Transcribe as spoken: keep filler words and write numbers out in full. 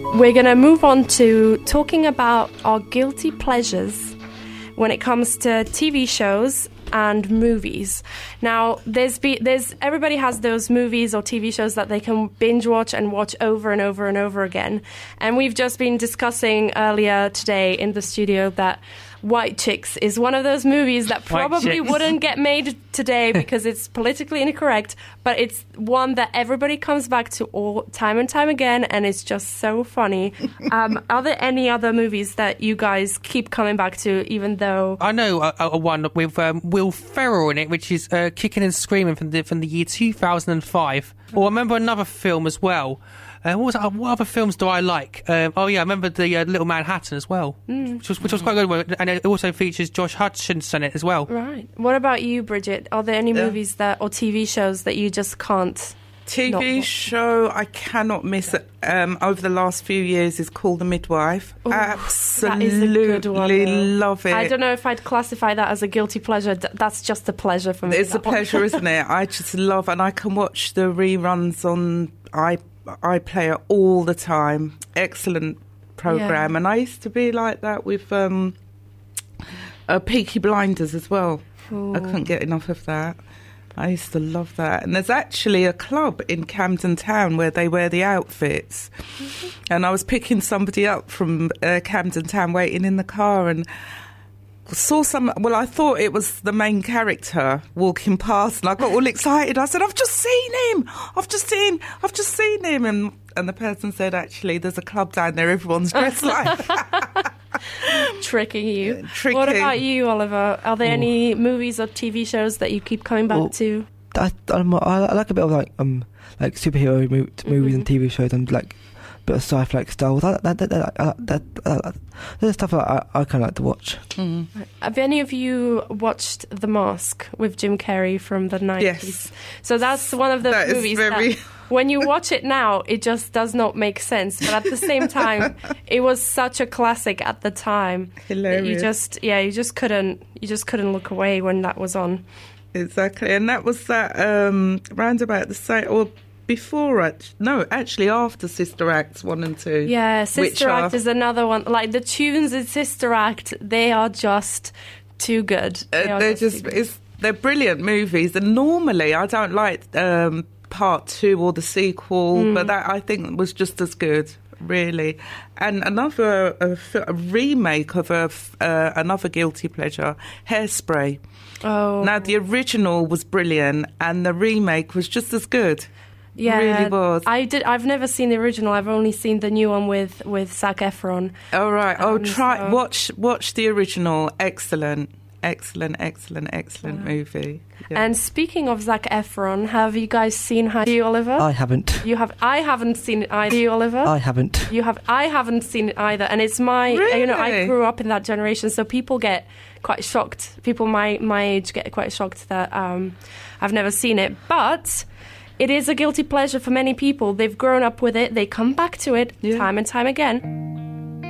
We're going to move on to talking about our guilty pleasures when it comes to T V shows and movies. Now, there's be, there's everybody has those movies or T V shows that they can binge watch and watch over and over and over again. And we've just been discussing earlier today in the studio that White Chicks is one of those movies that probably wouldn't get made today because it's politically incorrect, but it's one that everybody comes back to all time and time again, and it's just so funny. Um, are there any other movies that you guys keep coming back to, even though... I know a, a one with um, Will Ferrell in it, which is uh, Kicking and Screaming from the, from the year two thousand five. Or I remember another film as well. Uh, what, was, uh, what other films do I like? Um, oh, yeah, I remember the uh, Little Manhattan as well, mm. which, was, which was quite good. And it also features Josh Hutcherson in it as well. Right. What about you, Bridget? Are there any uh, movies that or T V shows that you just can't T V show I cannot miss um, over the last few years is called The Midwife. Ooh, absolutely that is a good one, love it. I don't know if I'd classify that as a guilty pleasure. That's just a pleasure for me. It's a pleasure, isn't it? I just love, and I can watch the reruns on i iPlayer all the time. Excellent program. Yeah. And I used to be like that with um, uh, Peaky Blinders as well. Ooh. I couldn't get enough of that. I used to love that. And there's actually a club in Camden Town where they wear the outfits. Mm-hmm. And I was picking somebody up from uh, Camden Town, waiting in the car, and saw some... Well, I thought it was the main character walking past, and I got all excited. I said, I've just seen him! I've just seen... I've just seen him! And, and the person said, actually, there's a club down there everyone's dressed like. Tricking you. Yeah, tricking. What about you, Oliver? Are there Ooh. any movies or T V shows that you keep coming back well, to? I, I, I like a bit of like um like superhero mo- movies mm-hmm. and T V shows, and like a bit of sci-fi like Star Wars. That, that, that, that, that, that, that, there's stuff that I, I kind of like to watch. Mm. Have any of you watched The Mask with Jim Carrey from the nineties? Yes. So that's one of those that movies very... that when you watch it now, it just does not make sense. But at the same time, it was such a classic at the time. Hilarious. That you just, yeah, you just couldn't, you just couldn't look away when that was on. Exactly, and that was that um, round about the same, or before, no, actually after Sister Acts one and two. Yeah, Sister Act are, is another one. Like the tunes in Sister Act, they are just too good. They uh, they're just, just, it's, they're brilliant movies, and normally I don't like um, part two or the sequel, mm. but that I think was just as good. Really. And another a, a remake of a, uh, another guilty pleasure, Hairspray. Oh. Now, the original was brilliant, and the remake was just as good. Yeah, it really was. I did. I've never seen the original. I've only seen the new one with, with Zac Efron. Oh, right. Um, oh, try so. watch watch the original. Excellent. Excellent, excellent, excellent wow. movie. Yeah. And speaking of Zac Efron, have you guys seen High School, Oliver? I haven't. You have. I haven't seen it either, Oliver. I haven't. You have. I haven't seen it either, and it's my. Really? You know, I grew up in that generation, so people get quite shocked. People my my age get quite shocked that um, I've never seen it, but it is a guilty pleasure for many people. They've grown up with it. They come back to it yeah. time and time again.